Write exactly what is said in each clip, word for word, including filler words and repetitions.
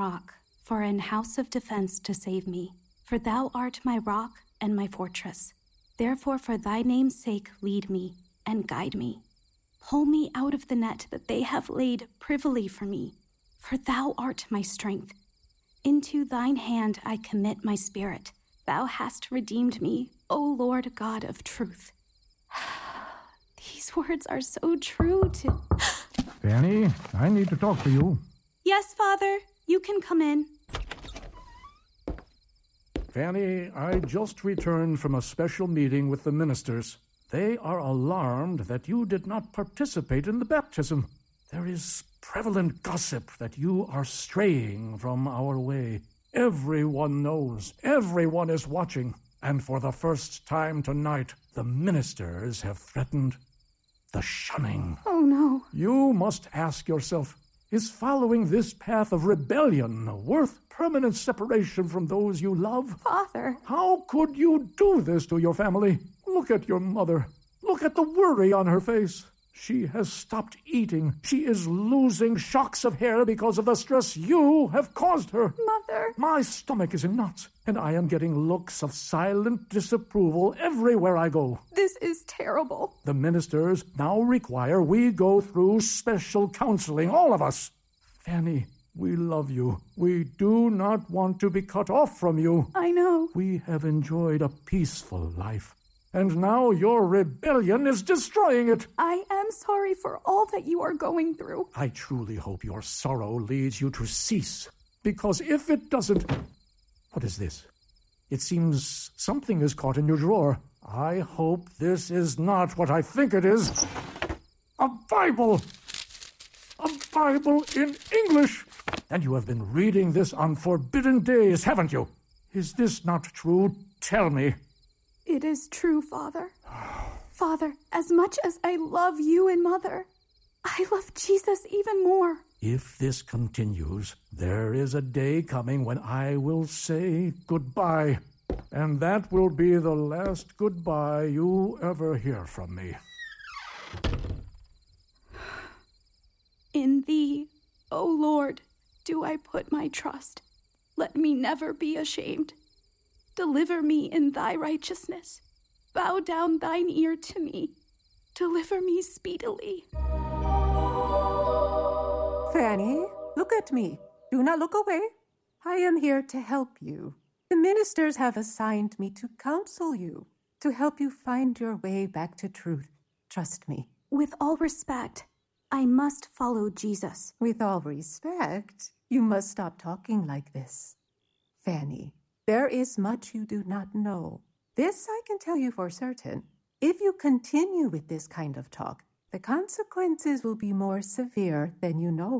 rock, for an house of defense to save me. For thou art my rock and my fortress. Therefore for thy name's sake lead me and guide me. Pull me out of the net that they have laid privily for me, for thou art my strength. Into thine hand I commit my spirit. Thou hast redeemed me, O Lord God of truth. These words are so true to... Fanny, I need to talk to you. Yes, Father, you can come in. Fanny, I just returned from a special meeting with the ministers. They are alarmed that you did not participate in the baptism. There is prevalent gossip that you are straying from our way. Everyone knows. Everyone is watching. And for the first time tonight, the ministers have threatened the shunning. Oh, no. You must ask yourself, is following this path of rebellion worth permanent separation from those you love? Father. How could you do this to your family? Look at your mother. Look at the worry on her face. She has stopped eating. She is losing shocks of hair because of the stress you have caused her. Mother. My stomach is in knots, and I am getting looks of silent disapproval everywhere I go. This is terrible. The ministers now require we go through special counseling, all of us. Fanny, we love you. We do not want to be cut off from you. I know. We have enjoyed a peaceful life. And now your rebellion is destroying it. I am sorry for all that you are going through. I truly hope your sorrow leads you to cease. Because if it doesn't... What is this? It seems something is caught in your drawer. I hope this is not what I think it is. A Bible! A Bible in English! And you have been reading this on forbidden days, haven't you? Is this not true? Tell me. It is true, Father. Father, as much as I love you and Mother, I love Jesus even more. If this continues, there is a day coming when I will say goodbye. And that will be the last goodbye you ever hear from me. In thee, O Lord, do I put my trust. Let me never be ashamed. Deliver me in thy righteousness. Bow down thine ear to me. Deliver me speedily. Fanny, look at me. Do not look away. I am here to help you. The ministers have assigned me to counsel you, to help you find your way back to truth. Trust me. With all respect, I must follow Jesus. With all respect, you must stop talking like this. Fanny, there is much you do not know. This I can tell you for certain. If you continue with this kind of talk, the consequences will be more severe than you know.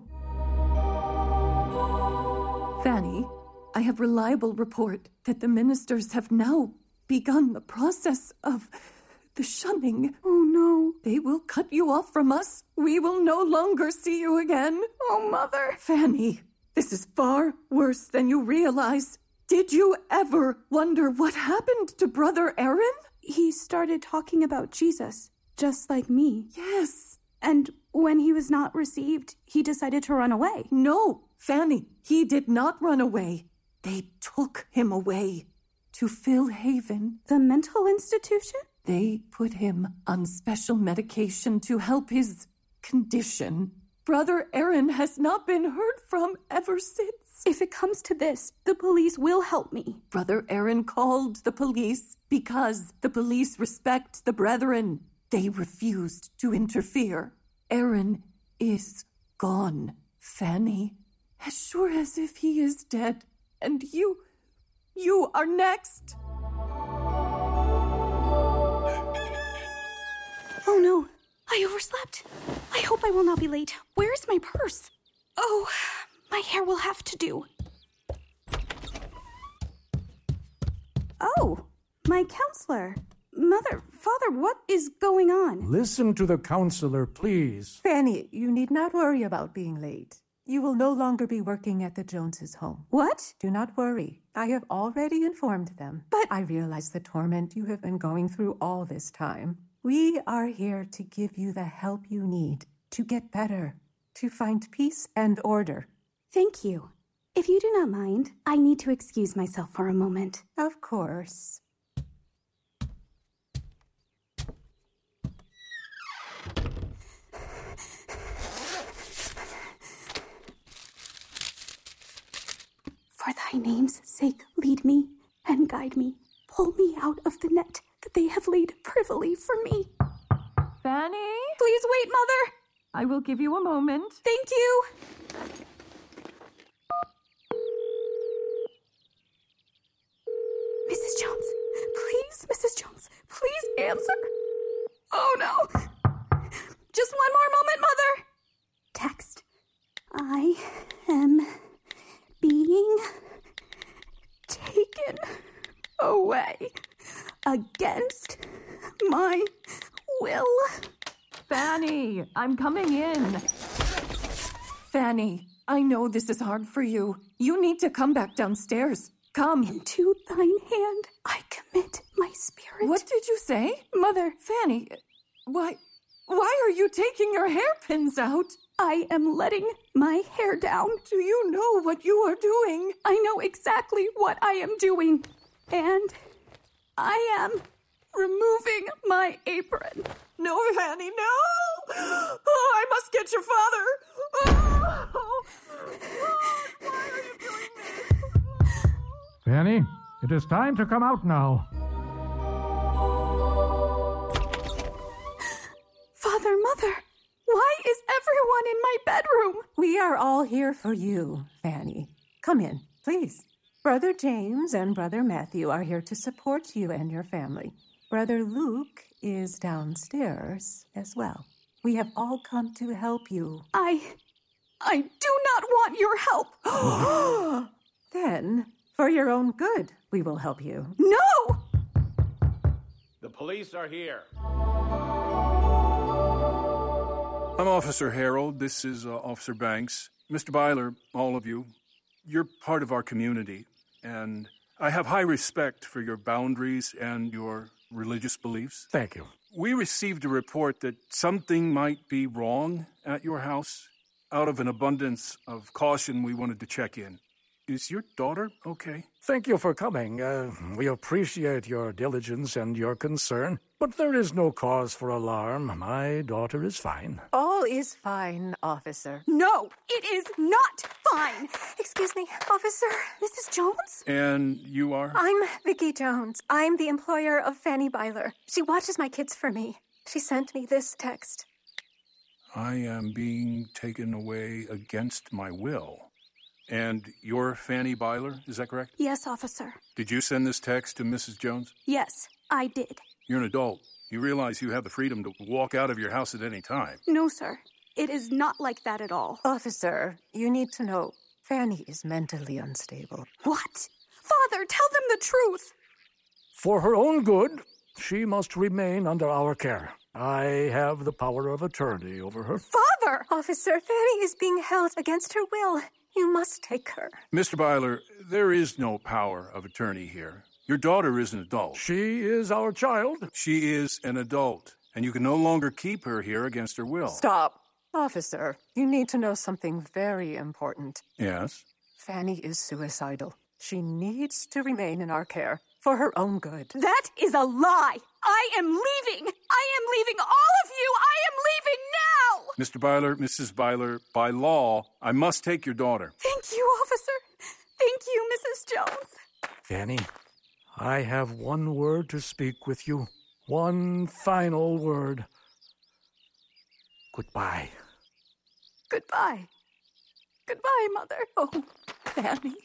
Fanny, I have reliable report that the ministers have now begun the process of the shunning. Oh, no. They will cut you off from us. We will no longer see you again. Oh, Mother. Fanny, this is far worse than you realize. Did you ever wonder what happened to Brother Aaron? He started talking about Jesus, just like me. Yes. And when he was not received, he decided to run away. No, Fanny, he did not run away. They took him away to Phil Haven. The mental institution? They put him on special medication to help his condition. Brother Aaron has not been heard from ever since. If it comes to this, the police will help me. Brother Aaron called the police because the police respect the brethren. They refused to interfere. Aaron is gone, Fanny. As sure as if he is dead. And you, you are next. Oh no, I overslept. I hope I will not be late. Where is my purse? Oh, my hair will have to do. Oh, my counselor. Mother, Father, what is going on? Listen to the counselor, please. Fanny, you need not worry about being late. You will no longer be working at the Joneses' home. What? Do not worry. I have already informed them. But I realize the torment you have been going through all this time. We are here to give you the help you need to get better, to find peace and order. Thank you. If you do not mind, I need to excuse myself for a moment. Of course. For thy name's sake, lead me and guide me. Pull me out of the net that they have laid privily for me. Fanny? Please wait, Mother. I will give you a moment. Thank you. Missus Jones, please, Missus Jones, please answer. Oh, no. Just one more moment, Mother. Text. I am being taken away against my will. Fanny, I'm coming in. Fanny, I know this is hard for you. You need to come back downstairs. Come. Into thine hand I commit my spirit. What did you say? Mother, Fanny, why, why are you taking your hairpins out? I am letting my hair down. Do you know what you are doing? I know exactly what I am doing. And I am removing my apron. No, Fanny, no! Oh, I must get your father! Oh, oh, why are you doing this? Fanny, it is time to come out now. Father, Mother, why is everyone in my bedroom? We are all here for you, Fanny. Come in, please. Brother James and Brother Matthew are here to support you and your family. Brother Luke is downstairs as well. We have all come to help you. I... I do not want your help. Then, for your own good, we will help you. No! The police are here. I'm Officer Harold. This is uh, Officer Banks. Mister Byler, all of you, you're part of our community, and I have high respect for your boundaries and your religious beliefs. Thank you. We received a report that something might be wrong at your house. Out of an abundance of caution, we wanted to check in. Is your daughter okay? Thank you for coming. Uh, we appreciate your diligence and your concern, but there is no cause for alarm. My daughter is fine. All is fine, officer. No, it is not fine. Excuse me, officer. Missus Jones? And you are? I'm Vicki Jones. I'm the employer of Fanny Byler. She watches my kids for me. She sent me this text. I am being taken away against my will. And you're Fanny Byler, is that correct? Yes, officer. Did you send this text to Missus Jones? Yes, I did. You're an adult. You realize you have the freedom to walk out of your house at any time. No, sir. It is not like that at all. Officer, you need to know, Fanny is mentally unstable. What? Father, tell them the truth. For her own good, she must remain under our care. I have the power of attorney over her. Father! Officer, Fanny is being held against her will. You must take her. Mister Byler, there is no power of attorney here. Your daughter is an adult. She is our child. She is an adult, and you can no longer keep her here against her will. Stop. Officer, you need to know something very important. Yes? Fanny is suicidal. She needs to remain in our care for her own good. That is a lie. I am leaving. I am leaving all of you. I am leaving now. Mister Byler, Missus Byler, by law, I must take your daughter. Thank you, officer. Thank you, Missus Jones. Fanny, I have one word to speak with you. One final word. Goodbye. Goodbye. Goodbye, Mother. Oh, Fanny.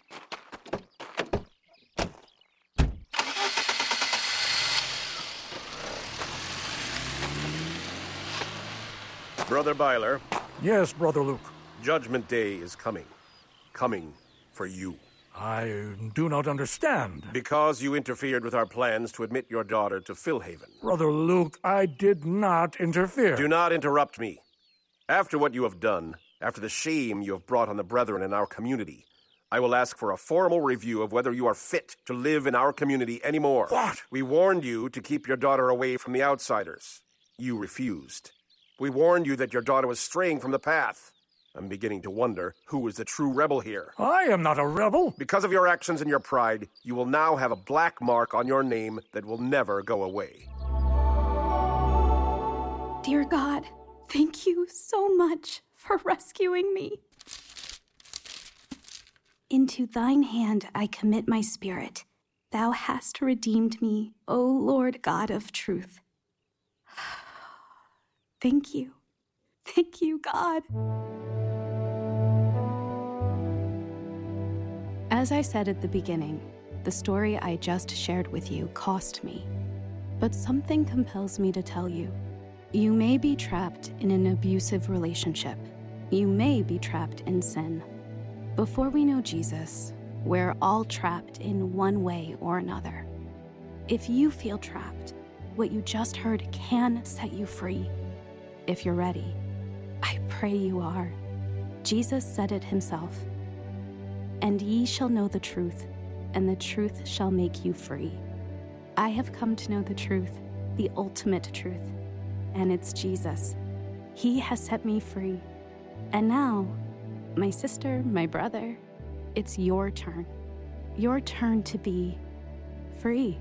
Brother Byler, Yes, Brother Luke. Judgment Day is coming. Coming for you. I do not understand. Because you interfered with our plans to admit your daughter to Philhaven. Brother Luke, I did not interfere. Do not interrupt me. After what you have done, after the shame you have brought on the brethren in our community, I will ask for a formal review of whether you are fit to live in our community anymore. What? We warned you to keep your daughter away from the outsiders. You refused. We warned you that your daughter was straying from the path. I'm beginning to wonder who is the true rebel here. I am not a rebel. Because of your actions and your pride, you will now have a black mark on your name that will never go away. Dear God, thank you so much for rescuing me. Into thine hand I commit my spirit. Thou hast redeemed me, O Lord God of truth. Thank you. Thank you, God. As I said at the beginning, the story I just shared with you cost me. But something compels me to tell you. You may be trapped in an abusive relationship. You may be trapped in sin. Before we know Jesus, we're all trapped in one way or another. If you feel trapped, what you just heard can set you free. If you're ready, I pray you are. Jesus said it himself. And ye shall know the truth, and the truth shall make you free. I have come to know the truth, the ultimate truth, and it's Jesus. He has set me free. And now, my sister, my brother, it's your turn. Your turn to be free.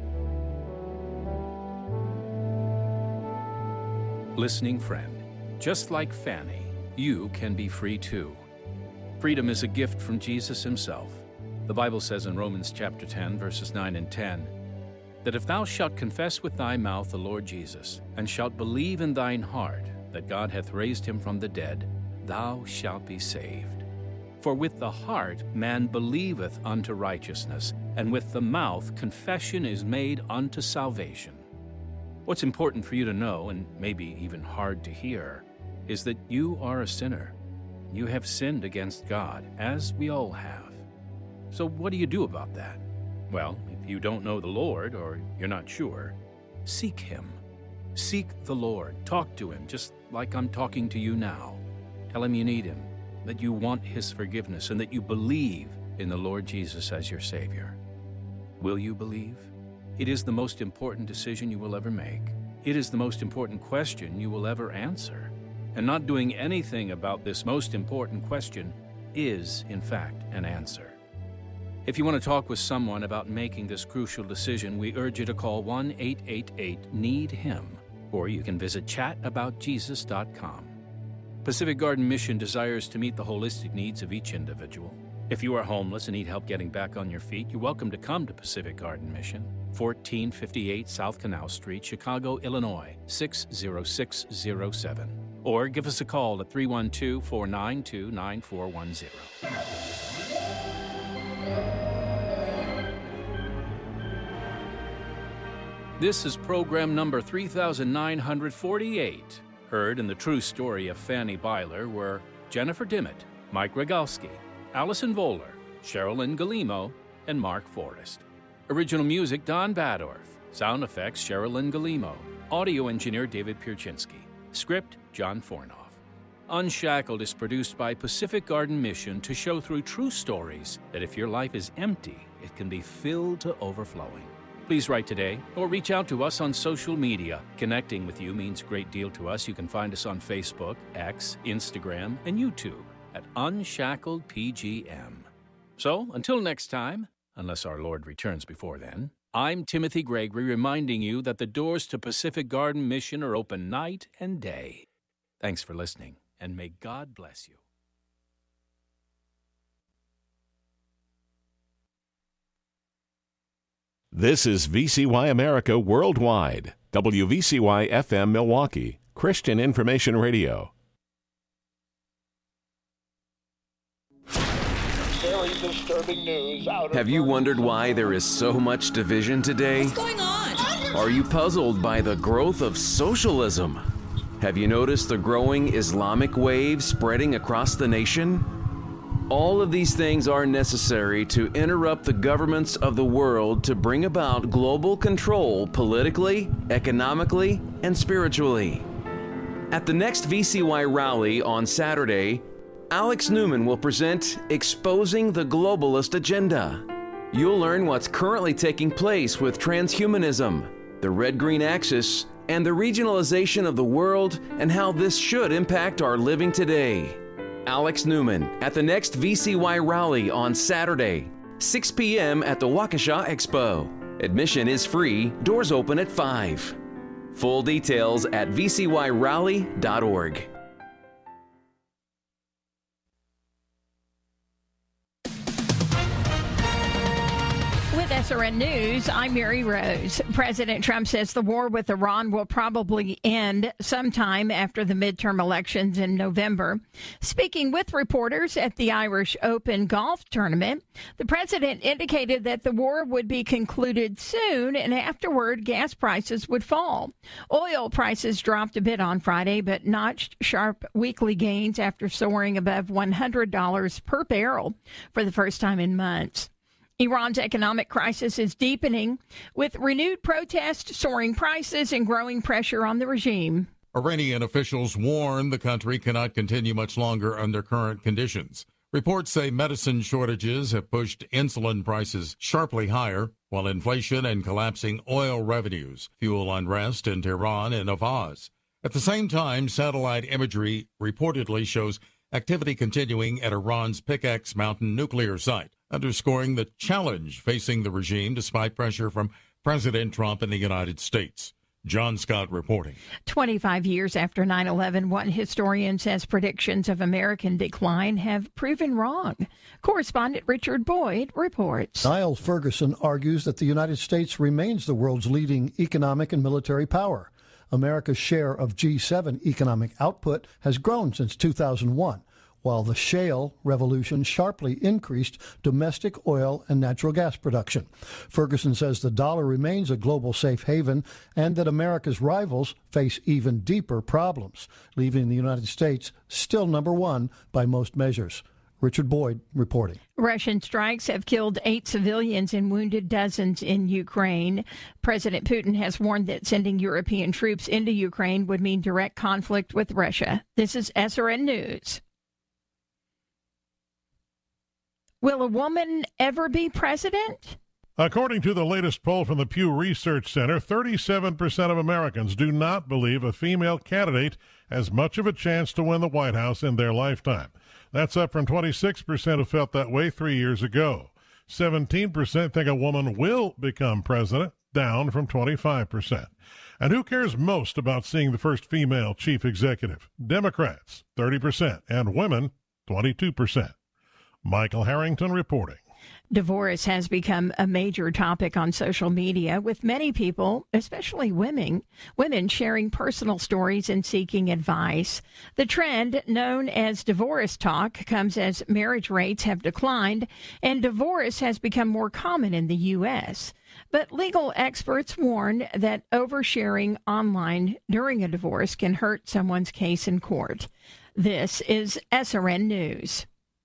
Listening friend, just like Fanny, you can be free too. Freedom is a gift from Jesus himself. The Bible says in Romans chapter ten, verses nine and ten, that if thou shalt confess with thy mouth the Lord Jesus, and shalt believe in thine heart that God hath raised him from the dead, thou shalt be saved. For with the heart man believeth unto righteousness, and with the mouth confession is made unto salvation. What's important for you to know, and maybe even hard to hear, is that you are a sinner. You have sinned against God, as we all have. So what do you do about that? Well, if you don't know the Lord, or you're not sure, seek him. Seek the Lord. Talk to him, just like I'm talking to you now. Tell him you need him, that you want his forgiveness, and that you believe in the Lord Jesus as your Savior. Will you believe? It is the most important decision you will ever make. It is the most important question you will ever answer. And not doing anything about this most important question is, in fact, an answer. If you want to talk with someone about making this crucial decision, we urge you to call one eight eight eight need him, or you can visit chat about jesus dot com. Pacific Garden Mission desires to meet the holistic needs of each individual. If you are homeless and need help getting back on your feet, you're welcome to come to Pacific Garden Mission, fourteen fifty-eight South Canal Street, Chicago, Illinois, six zero six zero seven. Or give us a call at three one two, four nine two, nine four one zero. This is program number three thousand nine hundred forty-eight. Heard in the true story of Fanny Byler were Jennifer Dimmitt, Mike Rogalski, Allison Voller, Sherilyn Galimo, and Mark Forrest. Original music, Don Badorf. Sound effects, Sherilyn Galimo. Audio engineer, David Pierczynski. Script, John Fornoff. Unshackled is produced by Pacific Garden Mission to show through true stories that if your life is empty, it can be filled to overflowing. Please write today or reach out to us on social media. Connecting with you means a great deal to us. You can find us on Facebook, X, Instagram, and YouTube at Unshackled P G M. So, until next time, unless our Lord returns before then, I'm Timothy Gregory reminding you that the doors to Pacific Garden Mission are open night and day. Thanks for listening, and may God bless you. This is V C Y America Worldwide, W V C Y F M Milwaukee, Christian Information Radio. Very disturbing news out of Have you wondered why there is so much division today? What's going on? Are you puzzled by the growth of socialism? Have you noticed the growing Islamic wave spreading across the nation? All of these things are necessary to interrupt the governments of the world to bring about global control politically, economically, and spiritually. At the next V C Y rally on Saturday, Alex Newman will present Exposing the Globalist Agenda. You'll learn what's currently taking place with transhumanism, the red-green axis, and the regionalization of the world, and how this should impact our living today. Alex Newman at the next V C Y rally on Saturday, six p.m. at the Waukesha Expo. Admission is free. Doors open at five. Full details at v c y rally dot org. S R N News, I'm Mary Rose. President Trump says the war with Iran will probably end sometime after the midterm elections in November. Speaking with reporters at the Irish Open golf tournament, the president indicated that the war would be concluded soon and afterward gas prices would fall. Oil prices dropped a bit on Friday, but notched sharp weekly gains after soaring above one hundred dollars per barrel for the first time in months. Iran's economic crisis is deepening, with renewed protests, soaring prices, and growing pressure on the regime. Iranian officials warn the country cannot continue much longer under current conditions. Reports say medicine shortages have pushed insulin prices sharply higher, while inflation and collapsing oil revenues fuel unrest in Tehran and Ahvaz. At the same time, satellite imagery reportedly shows activity continuing at Iran's Pickaxe Mountain nuclear site, underscoring the challenge facing the regime despite pressure from President Trump and the United States. John Scott reporting. twenty-five years after nine eleven, one historian says predictions of American decline have proven wrong. Correspondent Richard Boyd reports. Niall Ferguson argues that the United States remains the world's leading economic and military power. America's share of G seven economic output has grown since two thousand one. While the shale revolution sharply increased domestic oil and natural gas production. Ferguson says the dollar remains a global safe haven and that America's rivals face even deeper problems, leaving the United States still number one by most measures. Richard Boyd reporting. Russian strikes have killed eight civilians and wounded dozens in Ukraine. President Putin has warned that sending European troops into Ukraine would mean direct conflict with Russia. This is S R N News. Will a woman ever be president? According to the latest poll from the Pew Research Center, thirty-seven percent of Americans do not believe a female candidate has much of a chance to win the White House in their lifetime. That's up from twenty-six percent who felt that way three years ago. seventeen percent think a woman will become president, down from twenty-five percent. And who cares most about seeing the first female chief executive? Democrats, thirty percent, and women, twenty-two percent. Michael Harrington reporting. Divorce has become a major topic on social media, with many people, especially women, women sharing personal stories and seeking advice. The trend, known as divorce talk, comes as marriage rates have declined and divorce has become more common in the U S. But legal experts warn that oversharing online during a divorce can hurt someone's case in court. This is S R N News.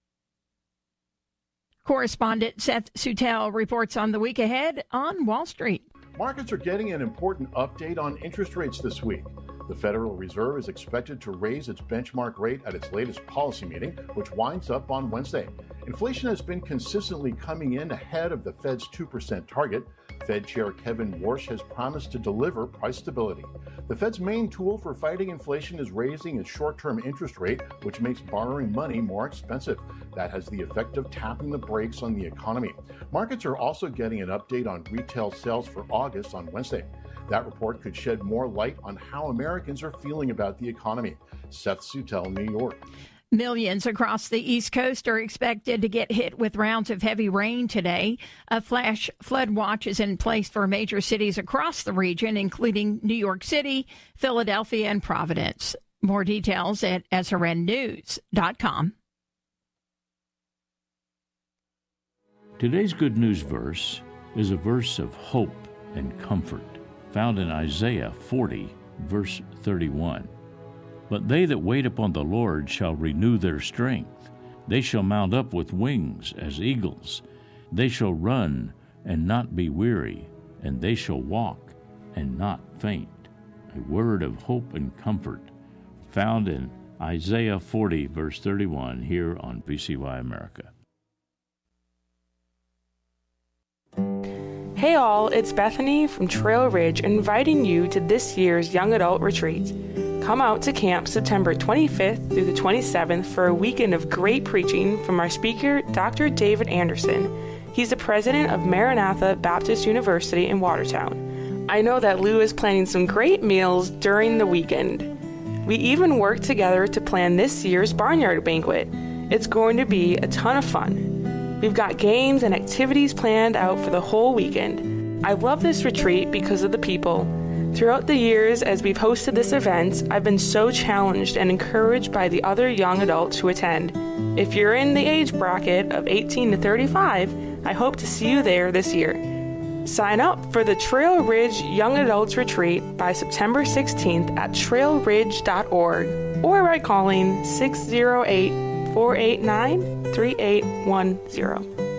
Correspondent Seth Sutel reports on the week ahead on Wall Street. Markets are getting an important update on interest rates this week. The Federal Reserve is expected to raise its benchmark rate at its latest policy meeting, which winds up on Wednesday. Inflation has been consistently coming in ahead of the Fed's two percent target. Fed Chair Kevin Warsh has promised to deliver price stability. The Fed's main tool for fighting inflation is raising its short-term interest rate, which makes borrowing money more expensive. That has the effect of tapping the brakes on the economy. Markets are also getting an update on retail sales for August on Wednesday. That report could shed more light on how Americans are feeling about the economy. Seth Sutel, New York. Millions across the East Coast are expected to get hit with rounds of heavy rain today. A flash flood watch is in place for major cities across the region, including New York City, Philadelphia, and Providence. More details at S R N news dot com. Today's good news verse is a verse of hope and comfort, found in Isaiah forty, verse thirty-one. But they that wait upon the Lord shall renew their strength. They shall mount up with wings as eagles. They shall run and not be weary, and they shall walk and not faint. A word of hope and comfort, found in Isaiah forty, verse thirty-one, here on V C Y America. Hey all, it's Bethany from Trail Ridge inviting you to this year's Young Adult Retreat. Come out to camp September twenty-fifth through the twenty-seventh for a weekend of great preaching from our speaker, Doctor David Anderson. He's the president of Maranatha Baptist University in Watertown. I know that Lou is planning some great meals during the weekend. We even worked together to plan this year's barnyard banquet. It's going to be a ton of fun. We've got games and activities planned out for the whole weekend. I love this retreat because of the people. Throughout the years as we've hosted this event, I've been so challenged and encouraged by the other young adults who attend. If you're in the age bracket of eighteen to thirty-five, I hope to see you there this year. Sign up for the Trail Ridge Young Adults Retreat by September sixteenth at trail ridge dot org or by calling six oh eight, four eight nine, three eight one zero.